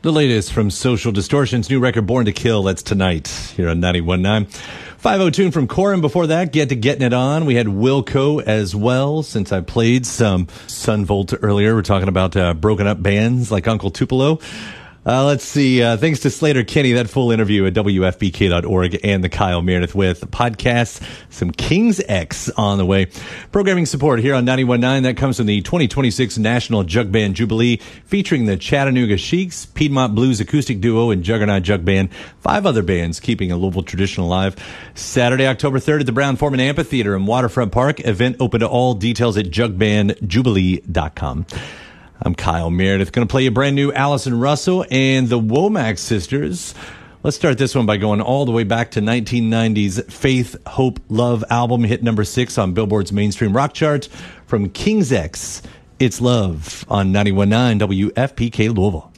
The latest from Social Distortion's new record, Born to Kill. That's tonight here on 91.9. 5:00 tune from Corin. Before that, Get to Getting It On. We had Wilco as well. Since I played some Sunvolt earlier, we're talking about broken up bands like Uncle Tupelo. Let's see. Thanks to Slater Kinney, that full interview at WFBK.org and the Kyle Meredith with podcast. Some King's X on the way. Programming support here on 91.9. That comes from the 2026 National Jug Band Jubilee, featuring the Chattanooga Sheiks, Piedmont Blues Acoustic Duo, and Juggernaut Jug Band. 5 other bands keeping a Louisville tradition alive. Saturday, October 3rd at the Brown-Forman Amphitheater in Waterfront Park. Event open to all. Details at jugbandjubilee.com. I'm Kyle Meredith. Going to play a brand new Allison Russell and the Womack Sisters. Let's start this one by going all the way back to 1990's Faith, Hope, Love album. Hit number 6 on Billboard's mainstream rock chart. From King's X, It's Love on 91.9 WFPK Louisville.